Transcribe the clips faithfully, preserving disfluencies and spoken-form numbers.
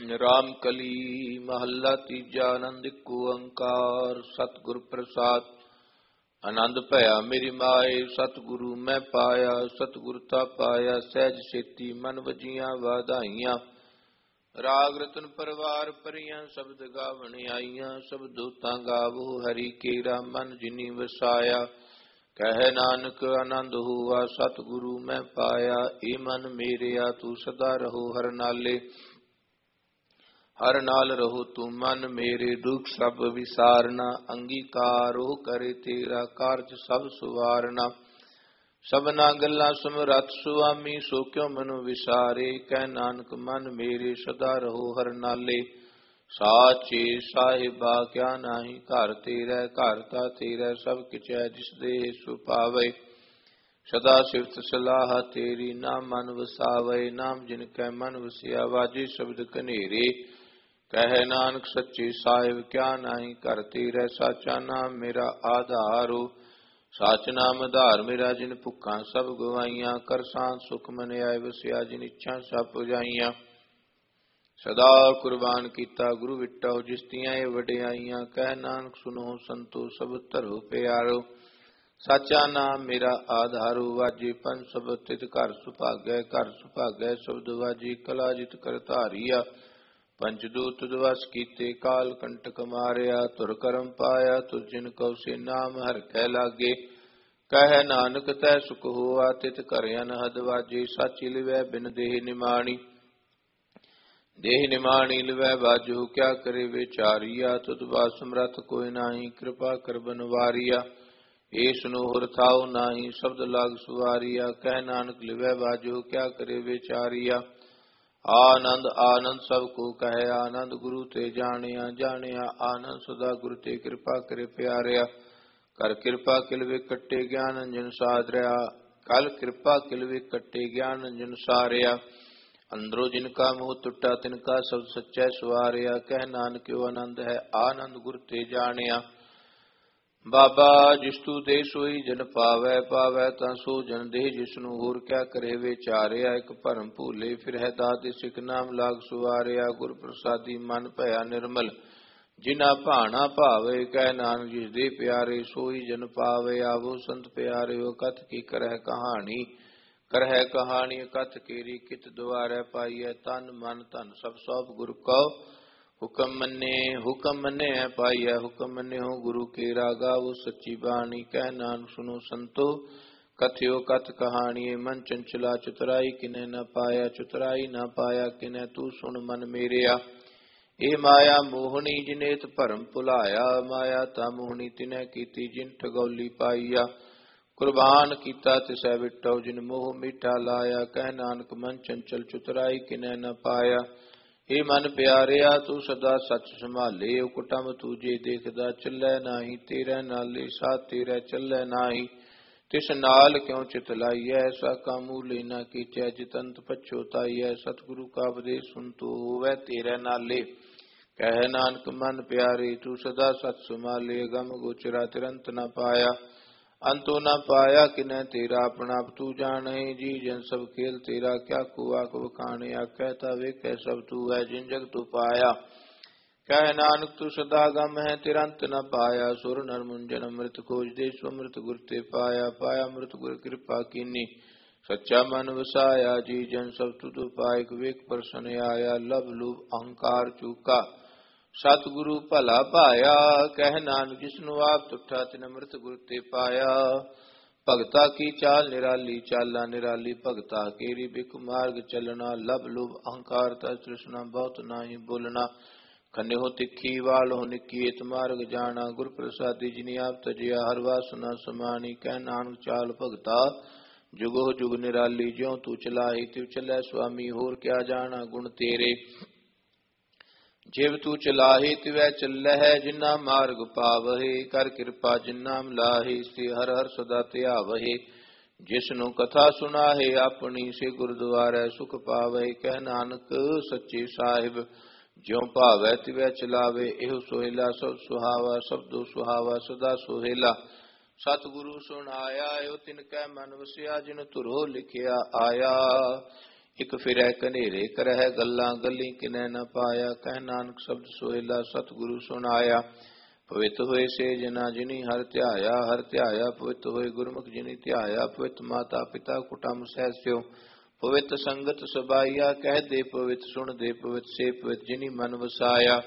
राम कली महला तीजा। आनंद को अंकार सतगुर प्रसाद। आनंद भया मेरी माए सतगुरु मैं पाया। सतगुरता पाया सहज सेती मन वजिया वाधाइया। राग रतन परवार परियां शब्द गावण आईयां। सब दूतां गावो हरि केरा मन जिनी वसाया। कह नानक आनंद हुआ सतगुरु मैं पाया। ए मन मेरेया तू सदा रहो हर नाले। हर नाल रहो तू मन मेरे दुख सब विसारना। अंगीकारो करे तेरा कारज सब सुवारना। सबना गल्लां समरथ सुआमी सो क्यों मनु विसारे। कह नानक मन मेरे सदा रहो हर नाले। साचे साहिबा क्या नाही घर तेरा। घर ता तेरा सब किछ है जिस देह सुपावे। सदा सिफत सलाह तेरी नाम मन वसावे। नाम जिनकै मन वसिया वाजे शब्द कनेरे। कह नानक सच्चे साहिब क्या नाही घर तेरा। साचा नाम मेरा आधारो। साच नाम आधार मेरा जिन भुखा सब गवाइया। कर सांत सुख मन आए वसिया जिन इच्छा सब पुजाइया। सदा कुर्बान किया गुरु विटो जिसतियां वड्याइया। कह नानक सुनो संतो सब धरो प्यारो। साचा नाम मेरा आधारो। वाजे पंच सब तित घर सुभागै। घर सुभागै शब्द वाजी कला जित कर धारिया। पंचदूत दिवस कीते काल कंटक मारिया। तुर करम पाया तुर जिन कौ से नाम हर कै लागे। कह नानक तै सुख होआ तित कर अनहद वाजे। साची लिवै बिन देह निमाणी। देह निमाणी लिवै बाजो क्या करे विचारिया। तुद बात समरथ कोई नाही कृपा कर बनवारिया। ए सुनो हुर थाओ नाही शब्द लाग सुवारिया। कह नानक लिवै बाजो क्या करे विचारिया। आनंद आनंद सब को कहे आनंद गुरु ते जानिया। जानिया आनंद सदा गुरु ते कृपा करे प्यारिया। कर कृपा किल वे कट्टे ज्ञान अंजन साधरिया। कल कृपा किल वे कट्टे ज्ञान अंजन सारिया। अंदरो जिनका मुँह टुटा तिनका शब्द सच्चा सवारिया। कह नानक आनंद है आनंद गुरु ते जानिया। बाबा जिसतू दे सोई जन पावै। पावै तां सो जन दे जिसनु होर क्या करे विचारिया। एक भरम भूले फिर है दाते सिख नाम लाग सुवारिया। गुर प्रसादी मन भया निर्मल जिना भाना भावे। कह नानक जिस दे प्यारे सोई जन पावे। आवो संत प्यारे हो कथ की करह कहानी। करह कहानी कथ केरी कित द्वारै पाईऐ। तन मन धन सब सौंप गुर कौ हुक्म मन्ने। हुक्म मन्ने पाईऐ हुक्म मन्ने हो गुरु के रागा। वो सच्ची बाणी कह नानक सुनो संतो कथ्यो कथ कहानी। मन चंचला चतुराई किने न पाया। चतुराई न पाया किने तू सुन मन मेरेया। ए माया मोहनी जिनेत भरम भुलाया। माया ता मोहनी तिने कीती जिन ठगौली पाईया। कुर्बान कीता तिसै विटो जिन मोह मीठा लाया। कह नानक मन चंचल चतुराई किने न पाया। हे मन प्यारिया तू सदा सच संभाले। कुटम तूजे देखदा चलै नाही। तेरे नाले साथ तेरे चलै नाही। तिस नाल क्यों चित लाइऐ। ऐसा कामूले न कीचै जितंत पछोताइऐ। सतगुरु का उपदेश सुन तो होवै तेरे नाले। कह नानक मन प्यारे तू सदा सच संभाले। गम गोचरा तिरंत न पाया। अंतो न पाया किनै तेरा अपना तू जाने। जी जन सब खेल तेरा क्या को आख बखाने। आखै ता वेखै सब तू है जिन जग तू पाया। कह नानक तू सदा गम है तिरंत न पाया। सुर नर मुंजन अमृत खोज दे स्वमृत गुर ते पाया। पाया अमृत गुर कृपा कीनी सच्चा मन वसाया। जी जन सब तुद पाइक वेख प्रसन आया। लब लुभ अहंकार चूका सतगुरु भला पाया। कह नानक जिसनु आप तुठा तिन अमृत गुर ते पाया। भगता की चाल निराली चाला निराली। भगता केरी बिक मार्ग चलना। लब लुभ अहंकार ता तृष्णा बहुत नाही बोलना। खन्ने हो तिखी वाल हो निकी इत मार्ग जाना। गुर प्रसादी जिनी आप तजिया हर वासना समानी। कह नानक चाल भगता जुगो जुग निराली। ज्यों तू चलाही त्यों चलै स्वामी होर क्या जाना गुण तेरे। जिव तू चलाही तिवै चलै है जिन्ना मार्ग पावहे। कर कृपा जिन्ना मिलाहे से हर हर सदा ध्यावहे। जिसनु कथा सुनाहे अपनी से गुरुद्वारै सुख पावे। कह नानक सच्चे साहिब ज्यों भावै तिवै चलावे। एहो सोहेला सब सुहावा शब्दो सुहावा सदा सोहेला। सतगुरु सुनाया यो तिनकै मन वसिया जिन तुरो लिखिया आया। ਇਕ ਫਿਰੈ ਕਨੇਰੇ ਕਰਹਿ ਗੱਲਾਂ ਗੱਲੀ ਕਿਨੈ ਨ ਪਾਇਆ। ਕਹਿ ਨਾਨਕ ਸ਼ਬਦ ਸੋਹਿਲਾ ਸਤਿਗੁਰੂ ਸੁਨਾਇਆ। ਪਵਿੱਤ ਹੋਏ ਸੇ ਜਨਾ ਜਿਨੀ ਹਰਿ ਧਿਆਇਆ। ਹਰਿ ਧਿਆਇਆ ਪਵਿੱਤ ਹੋਏ ਗੁਰਮੁਖ ਜਿਨੀ ਧਿਆਇਆ। ਪਵਿੱਤ ਮਾਤਾ ਪਿਤਾ ਕੁਟੰਬ ਸਹਿਸਿਓ ਪਵਿੱਤ ਸੰਗਤ ਸਬਾਈਆ। ਕਹਿ ਦੇ ਪਵਿੱਤ ਸੁਣ ਦੇ ਪਵਿੱਤ ਸੇ ਪਵਿੱਤ ਜਿਨੀ ਮਨ ਵਸਾਇਆ।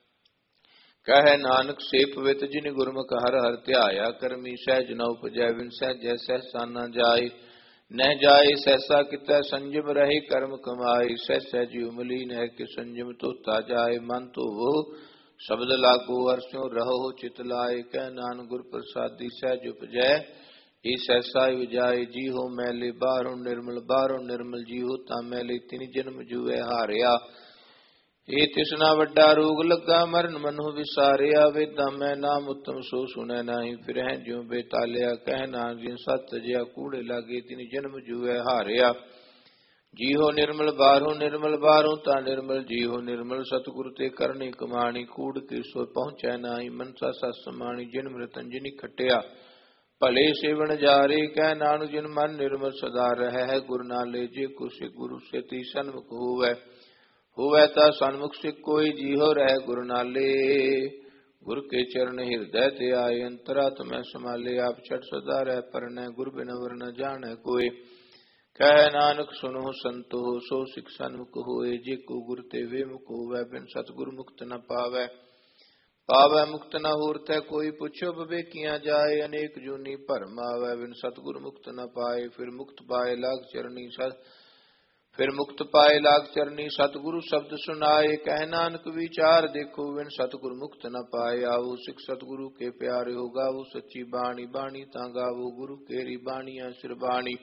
ਕਹਿ ਨਾਨਕ ਸੇ ਪਵਿੱਤ ਜਿਨ ਗੁਰਮੁਖ ਹਰਿ ਹਰਿ ਧਿਆਇਆ। ਕਰਮੀ ਸਹਿਜ ਨ ਉਪਜੈ ਵਿਨ ਸਹਿਜੈ ਸਹਿਸਾ ਨ ਜਾਏ। ਨਹਿ ਜਾਏ ਸਹਿਸਾ ਕਿਤੈ ਸੰਜਮ ਰਹੇ ਕਰਮ ਕਮਾਏ। ਸਹਿਸੈ ਜਿਉ ਮਲੀਨ ਹੈ ਕਿ ਸੰਜਮ ਧੋਤਾ ਜਾਏ। ਮਨ ਧੋਵੋ ਸ਼ਬਦ ਲਾਗੋ ਅਰਸਿਓ ਰਹੋ ਚਿਤ ਲਾਏ। ਕਹਿ ਨਾਨਕ ਗੁਰ ਪ੍ਰਸਾਦੀ ਸਹਿਜ ਉਪਜੈ ਇਹ ਸਹਿਸਾ ਉਜਾਏ। ਜੀ ਹੋ ਮੈਲੇ ਬਾਹਰੋਂ ਨਿਰਮਲ ਬਾਹਰੋਂ ਨਿਰਮਲ ਜੀ ਹੋ ਤਾਂ ਮੈਲੇ ਤਿਨ ਜਨਮ ਜੂਐ ਹਾਰਿਆ। ਇਹ ਤਿਸਨਾ ਵੱਡਾ ਰੋਗ ਲੱਗਾ ਮਰਨ ਮਨੁ ਵਿਸਾਰਿਆ। ਵੇਦਾਂ ਮੈਂ ਨਾਮ ਉਤਮ ਸੋ ਸੁਣੈ ਨਾਹੀ ਫਿਰਹਿ ਜਿਉ ਬੇਤਾਲਿਆ। ਕਹਿ ਨਾਨਕ ਜਿਨ ਸਤ ਜਿਆ ਕੂੜੇ ਲਾਗੇ ਤਿਨ ਜਨਮ ਜੂਐ ਹਾਰਿਆ। ਜੀ ਹੋ ਨਿਰਮਲ ਬਾਹਰੋਂ ਨਿਰਮਲ ਬਾਹਰੋਂ ਤਾਂ ਨਿਰਮਲ। ਜੀ ਹੋ ਨਿਰਮਲ ਸਤਿਗੁਰ ਤੇ ਕਰਨੀ ਕਮਾਣੀ। ਕੂੜ ਕੀ ਸੋ ਪਹੁੰਚੈ ਨਾਹੀ ਮਨਸਾ ਸਤ ਸਮਾਣੀ। ਜਿਨ ਮ੍ਰਿਤੰ ਜਿਨੀ ਖਟਿਆ ਭਲੇ ਸੇਵਨ ਜਾਰੇ। ਕਹਿ ਨਾਨਕ ਜਿਨ ਮਨ ਨਿਰਮਲ ਸਦਾ ਰਹਿ ਹੈ ਗੁਰ ਨਾਲੇ। ਜੇ ਕੋ ਸਿੱਖ ਗੁਰੂ ਸੇਤੀ ਸਨਮੁਖ ਹੋਵੈ ਹੋਵੈ ਤਾਂ ਸਨਮੁਖ ਸਿੱਖ ਕੋਈ। ਜੀਹੋ ਰਹਿ ਗੁਰ ਨਾਲੇ ਗੁਰ ਕੇ ਚਰਨ ਹਿਰਦੈ ਤੇ ਆਏ। ਅੰਤਰਾ ਤੁਮੈ ਸਮਾਲੇ ਆਪ ਛਟ ਸਦਾ ਰਹਿ ਪਰਨੈ। ਗੁਰ ਬਿਨ ਵਰ ਨ ਜਾਣੈ ਕੋਇ। ਕਹਿ ਨਾਨਕ ਸੁਨੋ ਸੰਤੋ ਸੋ ਸਿੱਖ ਸਨਮੁਖ ਹੋਏ। ਜੇ ਕੋ ਗੁਰ ਤੇ ਵੇ ਮੁਖ ਹੋਵੈ ਬਿਨ ਸਤਿਗੁਰ ਮੁਕਤ ਨ ਪਾਵੈ। ਪਾਵੈ ਮੁਕਤ ਨ ਹੋਰ ਤੈ ਕੋਈ। ਪੁੱਛੋ ਵਿਵੇਕੀਆਂ ਜਾਏ ਅਨੇਕ ਜੂਨੀ ਭਰਮ ਆਵੈ। ਬਿਨ ਸਤਿਗੁਰ ਮੁਕਤ ਨ ਪਾਏ ਫਿਰ ਮੁਕਤ ਪਾਏ ਲਾਗ ਚਰਨੀ ਸਤ ਫਿਰ ਮੁਕਤ ਪਾਏ ਲਾਗ ਚਰਨੀ। ਸਤਿਗੁਰੂ ਸ਼ਬਦ ਸੁਨਾਏ ਕਹਿ ਨਾਨਕ ਵਿਚਾਰ ਦੇਖੋ ਬਿਨ ਸਤਿਗੁਰ ਮੁਕਤ ਨ ਪਾਏ। ਆਵੋ ਸਿੱਖ ਸਤਿਗੁਰੂ ਕੇ ਪਿਆਰੇ ਹੋ ਗਾਵੋ ਸੱਚੀ ਬਾਣੀ। ਬਾਣੀ ਤਾਂ ਗਾਵੋ ਗੁਰੂ ਕੇਰੀ ਬਾਣੀਆਂ ਸਿਰ ਬਾਣੀ।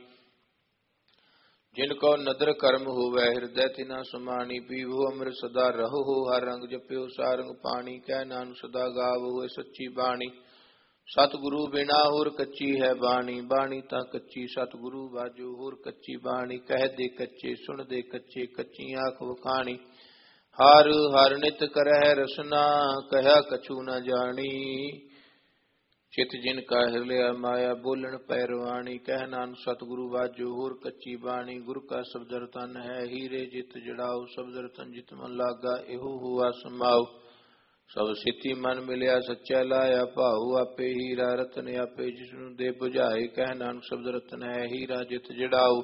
ਜਿਨ ਕੋ ਨਦਰ ਕਰਮ ਹੋਵੈ ਹਿਰਦੈ ਤਿਨਾ ਸਮਾਣੀ। ਪੀਵੋ ਅੰਮ੍ਰਿਤ ਸਦਾ ਰਹੋ ਹਰ ਰੰਗ ਜਪਿਓ ਸਾਰੰਗ ਪਾਣੀ। ਕਹਿ ਨਾਨਕ ਸਦਾ ਗਾਵੋ ਹੋਏ ਸੱਚੀ ਬਾਣੀ। ਸਤਿਗੁਰੂ ਬਿਨਾ ਹੋਰ ਕੱਚੀ ਹੈ ਬਾਣੀ। ਬਾਣੀ ਤਾਂ ਕੱਚੀ ਸਤਿਗੁਰੂ ਬਾਝੋ ਹੋਰ ਕੱਚੀ ਬਾਣੀ। ਕਹਿ ਦੇ ਕੱਚੇ ਸੁਣ ਦੇ ਕੱਚੇ ਕੱਚੀ ਆਖ ਵਖਾਣੀ। ਹਰ ਹਰ ਨਿਤ ਕਰਹਿ ਰਸਨਾ ਕਹਿਆ ਕਛੂ ਨ ਜਾਣੀ। ਚਿਤ ਜਿਨ ਕਾ ਹਿਰਲਿਆ ਮਾਇਆ ਬੋਲਣ ਪੈਰਵਾਣੀ। ਕਹਿ ਨਾਨਕ ਸਤਿਗੁਰੂ ਬਾਝੋ ਹੋਰ ਕੱਚੀ ਬਾਣੀ। ਗੁਰ ਕਾ ਸ਼ਬਦ ਰਤਨ ਹੈ ਹੀਰੇ ਜਿਤ ਜੜਾਓ। ਸ਼ਬਦ ਰਤਨ ਜਿਤ ਮਨ ਲਾਗਾ ਇਹੋ ਹੁਆ ਸਮਾਓ। ਸਭ ਸਿੱਧੀ ਮਨ ਮਿਲਿਆ ਸੱਚਾ ਲਾਇਆ ਭਾਉ। ਆਪੇ ਹੀਰਾ ਰਤਨ ਆਪੇ ਜਿਸਨੂੰ ਦੇ ਬੁਝਾਏ। ਕਹਿ ਨਾਨਕ ਸ਼ਬਦ ਰਤਨ ਹੈ ਹੀਰਾ ਜਿਤ ਜੜਾਓ।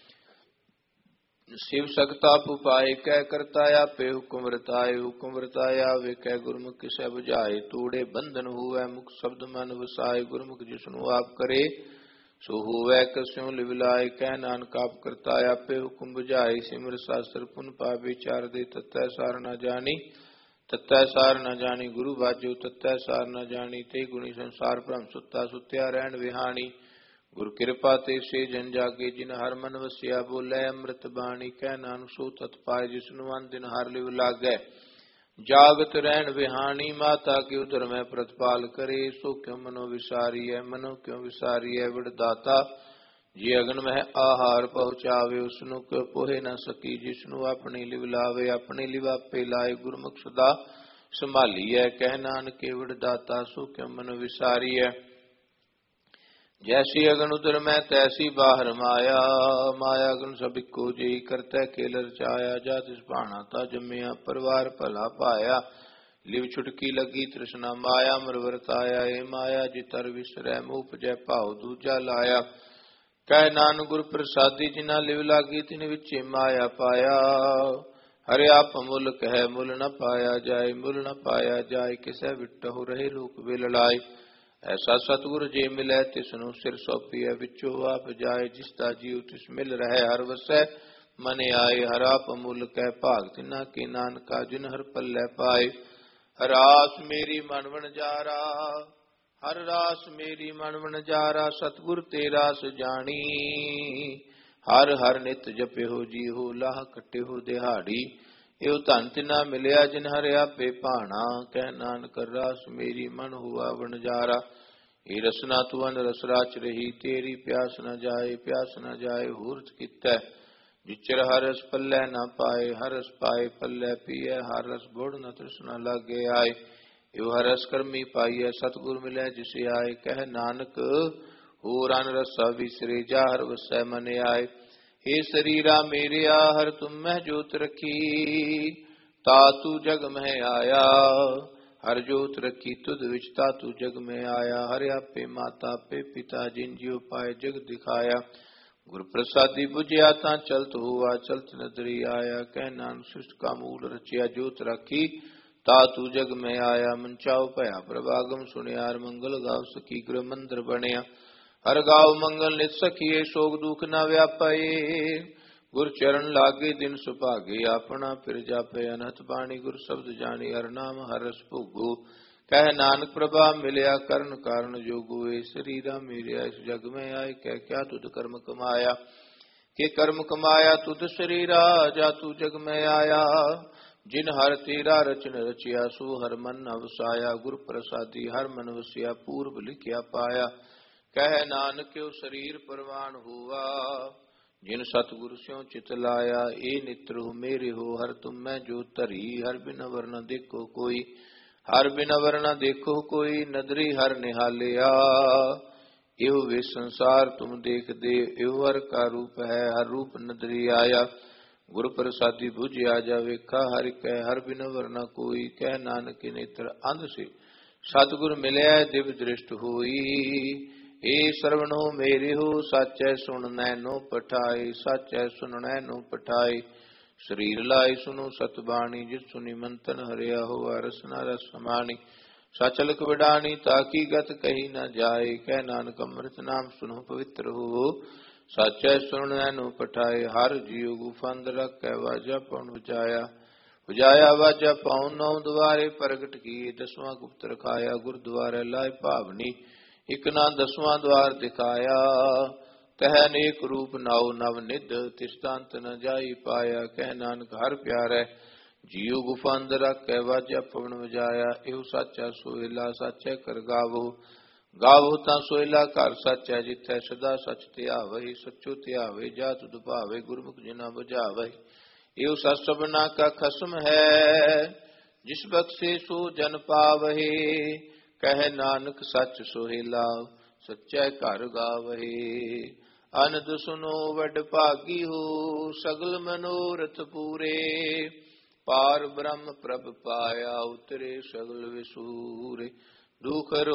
शिव सकता पुपाए कह करता आपे हुकुम रताए हुकुम रताया वे कह गुरमुख किसे बुझाए तूड़े बंधन हुए मुख शब्द मन वसाए गुरमुख जिसनु आप करे सो हुए कसों लिवलाए कह नानक आप करता आपे हुकुम बुझाए सिमर शास्त्र पुन पा विचार दे तत्तै सार न जानी तत्तै सार न जानी गुरु बाजो तत्तै सार न जानी ते गुणी संसार भ्रम सुता सुत्या रहन विहानी गुरु कृपा ते से जन जागे जिन हर मन वसिया बोले अमृत बाणी कह नानक सो तत् पाए जिसनु अन दिन हर लिव लागै जागत रहन विहानी माता के उदर में प्रतिपाल करे सो क्यों मनो विसारी है मनो क्यों विसारी है विड़दाता जी अगन में आहार पहुँचावे उसनु क्यों पोहे न सकी जिसनु अपनी लिव लावे अपनी लिव आपे लाए गुरमुख सदा संभाली है कह नानक के विड़दाता सो क्यों मनो विसारी है जैसी अगन उदर में तैसी बाहर माया माया अगन सबिको जी करते केलर चाया जा तिस भाना ता जमिया परिवार भला पाया लिव छुटकी लगी तृष्णा माया मरवरताया ए माया जितर विसरै मुँह जय भाव दूजा लाया कह नान गुर प्रसादी जिना लिव लागी तिन विचे माया पाया हरे आप मुल कह मुल न पाया जाए मुल न पाया जाए किसे विटहु रहे लोक वे लड़ाई ऐसा सतगुर जे मिलै तिसनु सिर सौंपिया विचो आप जाए जिसदा जीव तिस मिल रहे हर वसै मने आए हर आप मूल कै भाग तिना के नानका जिन हर पल्लै पाए हर आस मेरी मन वन जारा हर रास मेरी मन वन जारा सतगुर तेरा सुजानी हर हर नित जपे हो जी हो लाह कटे हो दिहाड़ी एव धन तिना मिलिया जिन हर आपे भाना कह नानक रास मेरी मन हुआ वनजारा ये रसना तुअन रसराच रही तेरी प्यास न जाए प्यास न जाए हूर्त कितै जिचर हर रस पल्लै न पाए हर रस पाए पल्लै पिए हर रस गुड़ न तृष्णा लागे आए एव हर रस कर्मी पाइए सतगुर मिलै जिसे आए कह नानक होर अन रसा विसरे जा हर वसै मन आए हे शरीरा मेरिया हर तुम मह जोत रखी, तातु जग में आया हर जोत रखी तुद विच तातु जग में आया। हर आपे माता पे पिता जिन जियो पाए जग दिखाया, गुरु प्रसादी बुझिया ता चलत हुआ चलत नदरी आया। कह नानक सृष्ट का मूल रचिया जोत राखी, तातु जग में आया। मंचाओ भया प्रभागम सुनियार, मंगल गाव सखी गृह मंदिर बनिया। हर गाव मंगल नित सखिए, शोक दुख न व्यापाए। गुर चरण लागे दिन सुभागे, अपना फिर जापे अनहत बाणी। गुर शब्द जानी हर नाम हर रस भोगो, कह नानक प्रभा मिलया करण कारण जोगो। ए शरीरा मेरे इस जग में आए, कह क्या तुद कर्म कमाया। के कर्म कमाया तुद शरीरा, जा तू जग में आया। जिन हर तेरा रचन रचिया, सो हर मन अवसाया। गुर प्रसादी हर मन वसिया, पूर्व लिखिया पाया। कह नानक क्यों शरीर परवान हुआ, जिन सतगुरु स्यों चित लाया। ए नित्र हो मेरे हो हर तुम मैं जो धरी, हर बिन अवर न देखो कोई, हर बिन अवर न देखो कोई। नदरी हर निहालिया, एहो वे संसार तुम देख दे। एहो हर का रूप है, हर रूप नदरी आया। गुरु प्रसादी बुझिया जा वेखा, हरि कह हर बिन अवर न कोई। कह नानक के नेत्र अंध से सतगुर मिलया, दिव्य दृष्ट होई। ए श्रवणो मेरे हो, साचै सुन नैनो पठाए। साचै सुन नैनो पठाए, शरीर लाई सुनो सतबाणी। जिस सुनी मंतन हरिया हो, रसना रस समानी। सचलक विडानी, ताकी गत कही न जाए। कह नानक अमृत नाम सुनो पवित्र हो, साचै सुन नैनो पठाए। हर जियो गुफंद रख कै वाजा पौन बुझाया। बुझाया वाजा पौन नौ द्वारे प्रगट किए। दसवां गुप्त रखाया, गुर द्वारे लाए भावनी। इक ना दसवां द्वार दिखाया, कह अनेक रूप नाउ नव निध। तिष्टांत न जाई पाया, कह नानक हर प्यारे। जियो गुफंद रख कै वाजा पवन बजाया। एहो साचा सोहेला, साचै कर गावो। गावो ता सोहेला कर साचै, जिथै सदा सच ध्यावै। सचो ध्यावे जा तुध भावे, गुरमुख जिना बुझावै। एहो सच सबना का खसम है, जिस बख्शे सो जन पावहे। कह नानक सच सोहेला, सच्चै घर गावहे। अनद सुनो वड भागी हो, सगल मनोरथ पूरे। पार ब्रह्म प्रभ पाया, उतरे सगल विसूरे। दुख